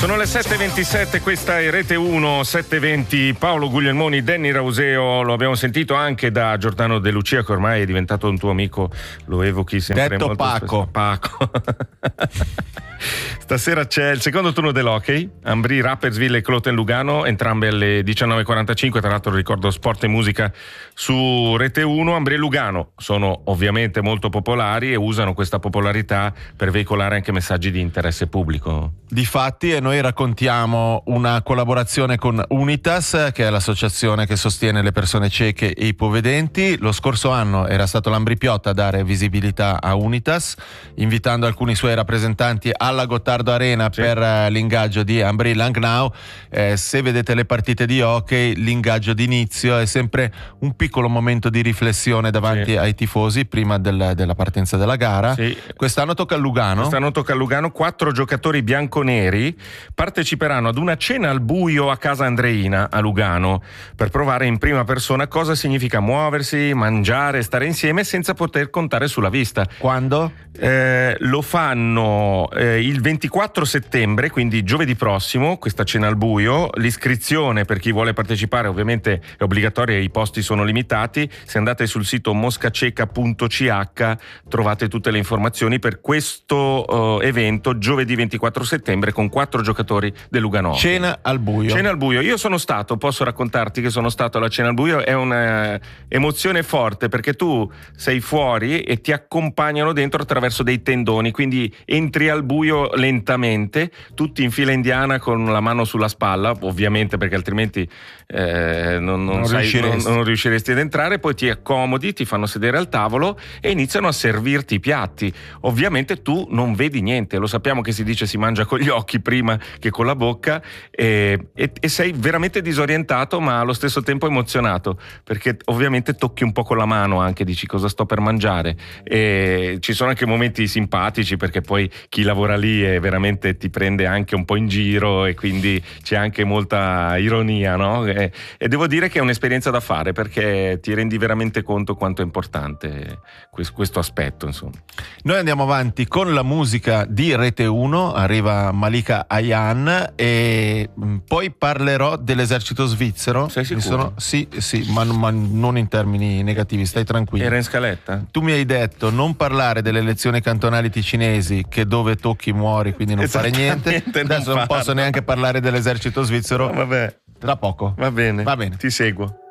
Sono le 7.27, questa è Rete 1, 7.20, Paolo Guglielmoni, Danny Rauseo, lo abbiamo sentito anche da Giordano De Lucia, che ormai è diventato un tuo amico, lo evochi sempre detto molto Paco. Paco. Stasera c'è il secondo turno dell'hockey, Ambri, Rapperswil e Cloten Lugano, entrambe alle 19.45, tra l'altro ricordo Sport e Musica su Rete 1. Ambri e Lugano sono ovviamente molto popolari e usano questa popolarità per veicolare anche messaggi di interesse pubblico. Difatti, e noi raccontiamo una collaborazione con Unitas, che è l'associazione che sostiene le persone cieche e ipovedenti. Lo scorso anno era stato l'Ambri Piotta a dare visibilità a Unitas, invitando alcuni suoi rappresentanti alla Gottardo Arena per l'ingaggio di Ambri Langnau. Se vedete le partite di hockey, l'ingaggio d'inizio è sempre un piccolo momento di riflessione davanti ai tifosi prima della partenza della gara. Quest'anno tocca al Lugano. Quest'anno tocca al Lugano. 4 giocatori bianconeri parteciperanno ad una cena al buio a casa Andreina a Lugano per provare in prima persona cosa significa muoversi, mangiare, stare insieme senza poter contare sulla vista. Quando? Lo fanno il 24 settembre, quindi giovedì prossimo, questa cena al buio. L'iscrizione per chi vuole partecipare ovviamente è obbligatoria, i posti sono limitati. Se andate sul sito moscaceca.ch trovate tutte le informazioni per questo evento giovedì 24 settembre con 4 giocatori del Lugano. Cena al buio. Cena al buio. Io sono stato, posso raccontarti che sono stato alla cena al buio, è una emozione forte perché tu sei fuori e ti accompagnano dentro attraverso dei tendoni, quindi entri al buio lentamente, tutti in fila indiana con la mano sulla spalla, ovviamente perché altrimenti non riusciresti ad entrare. Poi ti accomodi, ti fanno sedere al tavolo e iniziano a servirti i piatti. Ovviamente tu non vedi niente, lo sappiamo che si dice si mangia con gli occhi prima che con la bocca, e sei veramente disorientato ma allo stesso tempo emozionato perché ovviamente tocchi un po' con la mano, anche dici cosa sto per mangiare, e ci sono anche momenti simpatici perché poi chi lavora lì è veramente ti prende anche un po' in giro e quindi c'è anche molta ironia, no? E devo dire che è un'esperienza da fare perché ti rendi veramente conto quanto è importante questo aspetto, insomma. Noi andiamo avanti con la musica di Rete 1, arriva Malika Ayan e poi parlerò dell'esercito svizzero. Sei sicuro? Sì, ma non in termini negativi, stai tranquillo. Era in scaletta? Tu mi hai detto non parlare delle elezioni cantonali ticinesi, che dove tocchi muori, quindi non fare niente. Adesso non posso neanche parlare dell'esercito svizzero. Vabbè. Tra poco. Va bene. Ti seguo.